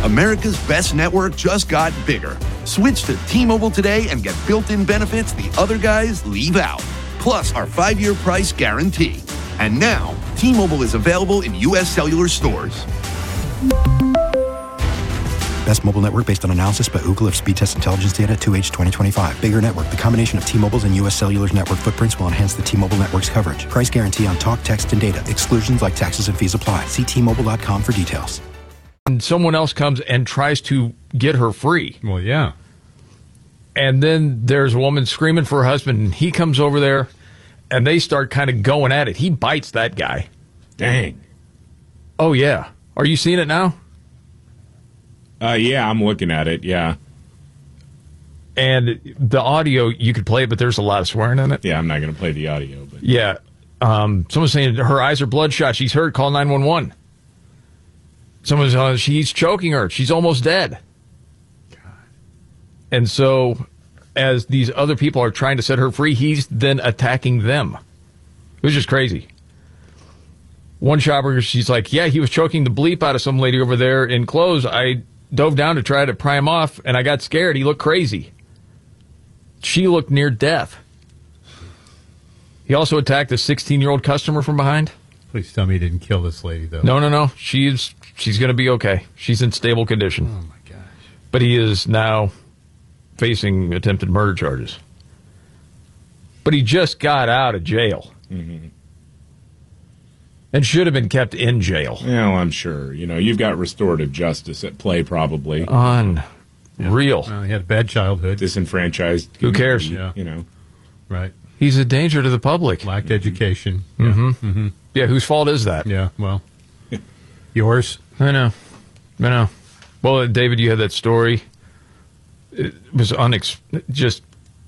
America's best network just got bigger. Switch to T-Mobile today and get built-in benefits the other guys leave out. Plus our 5-year price guarantee. And now, T-Mobile is available in U.S. cellular stores. Best mobile network based on analysis by Ookla of speed test intelligence data 2H 2025. Bigger network. The combination of T-Mobile's and U.S. Cellular's network footprints will enhance the T-Mobile network's coverage. Price guarantee on talk, text, and data. Exclusions like taxes and fees apply. See T-Mobile.com for details. And someone else comes and tries to get her free. Well, yeah. And then there's a woman screaming for her husband, and he comes over there, and they start kind of going at it. He bites that guy. Dang. Oh, yeah. Are you seeing it now? Yeah, I'm looking at it, yeah. And the audio, you could play it, but there's a lot of swearing in it. Yeah, I'm not going to play the audio. But yeah. Someone's saying her eyes are bloodshot. She's hurt. Call 911. Someone's she's choking her. She's almost dead. God. And so, as these other people are trying to set her free, he's then attacking them. It was just crazy. One shopper, she's like, yeah, he was choking the bleep out of some lady over there in clothes. I dove down to try to pry him off, and I got scared. He looked crazy. She looked near death. He also attacked a 16-year-old customer from behind. Please tell me he didn't kill this lady, though. No. She's going to be okay. She's in stable condition. Oh, my gosh. But he is now facing attempted murder charges. But he just got out of jail. Mm-hmm. And should have been kept in jail. Well, I'm sure. You know, you've got restorative justice at play, probably. Unreal. Well, he had a bad childhood. Disenfranchised. Who cares? Yeah. You know. Right. He's a danger to the public. Lacked education. Mm-hmm. Yeah. Mm-hmm. Yeah, whose fault is that? Yeah, well, yours. I know. Well, David, you had that story. It was just...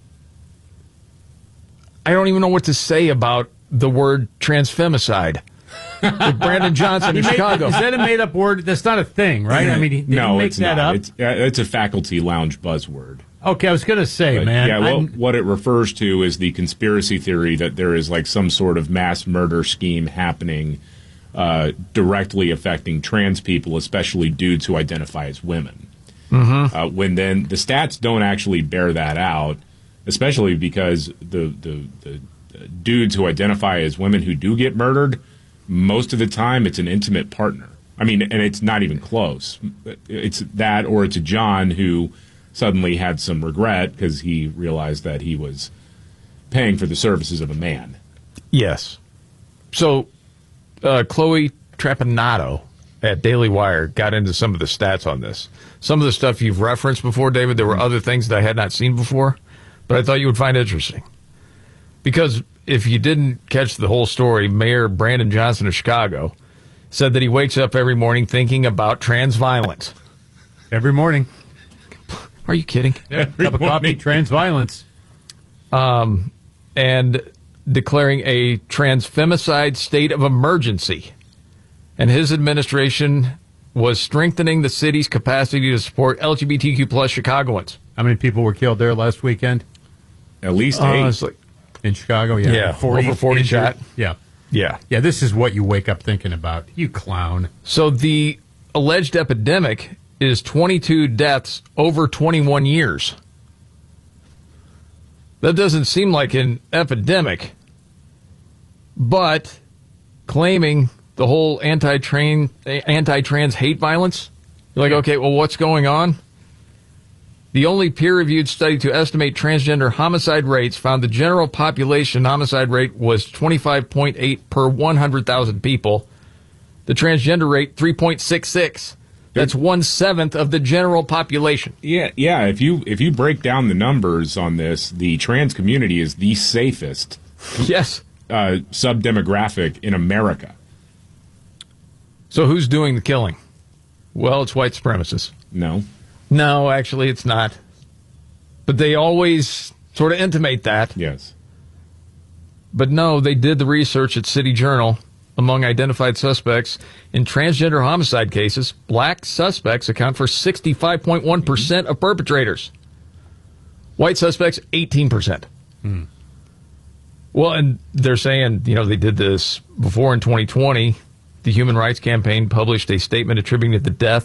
I don't even know what to say about the word transfemicide. With Brandon Johnson in Chicago. Is that a made-up word? That's not a thing, right? I mean, did he make it's that not. up? It's a faculty lounge buzzword. Okay, I was going to say, But, man. Yeah, well, what it refers to is the conspiracy theory that there is like some sort of mass murder scheme happening directly affecting trans people, especially dudes who identify as women. Mm-hmm. When then the stats don't actually bear that out, especially because the dudes who identify as women who do get murdered, most of the time it's an intimate partner. I mean, and it's not even close. It's that, or it's a John who suddenly had some regret because he realized that he was paying for the services of a man. Yes. So, Chloe Trapanato at Daily Wire got into some of the stats on this. Some of the stuff you've referenced before, David, there were other things that I had not seen before, but I thought you would find interesting. Because if you didn't catch the whole story, Mayor Brandon Johnson of Chicago said that he wakes up every morning thinking about trans violence. Every morning. Are you kidding? Yeah, cup of coffee, trans violence. And declaring a transfemicide state of emergency. And his administration was strengthening the city's capacity to support LGBTQ plus Chicagoans. How many people were killed there last weekend? At least 8. It's like, in Chicago, yeah. Yeah, over 40 shot. Yeah. Yeah. Yeah, this is what you wake up thinking about. You clown. So the alleged epidemic is 22 deaths over 21 years. That doesn't seem like an epidemic, but claiming the whole anti-trans hate violence, you're like, okay, well, what's going on? The only peer-reviewed study to estimate transgender homicide rates found the general population homicide rate was 25.8 per 100,000 people. The transgender rate, 3.66. That's 1/7 of the general population. Yeah. If you break down the numbers on this, the trans community is the safest Yes. sub-demographic in America. So who's doing the killing? Well, it's white supremacists. No, actually, it's not. But they always sort of intimate that. Yes. But no, they did the research at City Journal. Among identified suspects in transgender homicide cases, black suspects account for 65.1% of perpetrators. White suspects, 18%. Well, and they're saying, they did this before in 2020. The Human Rights Campaign published a statement attributing the death